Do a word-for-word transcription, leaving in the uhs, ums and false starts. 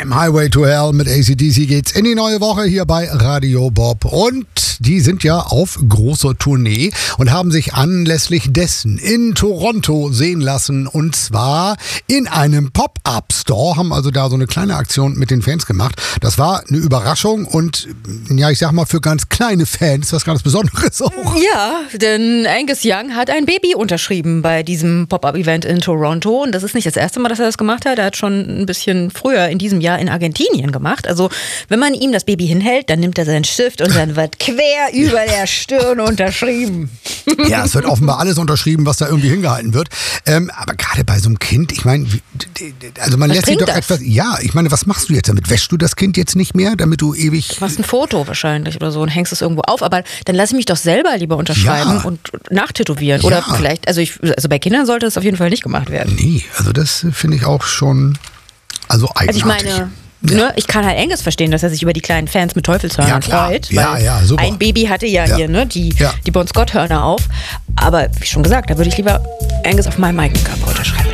Time, Highway to Hell mit A C D C geht's in die neue Woche hier bei Radio Bob. Und die sind ja auf großer Tournee und haben sich anlässlich dessen in Toronto sehen lassen. Und zwar in einem Pop-Up-Store, haben also da so eine kleine Aktion mit den Fans gemacht. Das war eine Überraschung und ja, ich sag mal, für ganz kleine Fans was ganz Besonderes auch. Ja, denn Angus Young hat ein Baby unterschrieben bei diesem Pop-Up-Event in Toronto. Und das ist nicht das erste Mal, dass er das gemacht hat. Er hat schon ein bisschen früher in diesem Jahr in Argentinien gemacht. Also wenn man ihm das Baby hinhält, dann nimmt er seinen Stift und dann wird quer über der Stirn unterschrieben. Ja, es wird offenbar alles unterschrieben, was da irgendwie hingehalten wird. Ähm, aber gerade bei so einem Kind, ich meine, also man Was lässt sich doch das? etwas... Ja, ich meine, was machst du jetzt damit? Wäschst du das Kind jetzt nicht mehr, damit du ewig... Du machst ein Foto wahrscheinlich oder so und hängst es irgendwo auf. Aber dann lass ich mich doch selber lieber unterschreiben Ja. und nachtätowieren. Ja. Oder vielleicht, also, ich, also bei Kindern sollte es auf jeden Fall nicht gemacht werden. Nee, also das finde ich auch schon... Also Also ich eigenartig. meine... Ne, ich kann halt Angus verstehen, dass er sich über die kleinen Fans mit Teufelshörnern Ja, klar. freut. Ja, weil ja, super. Ein Baby hatte ja, Ja. hier ne, die, Ja. die Bon Scott-Hörner auf. Aber wie schon gesagt, da würde ich lieber Angus auf meinem eigenen Körper unterschreiben.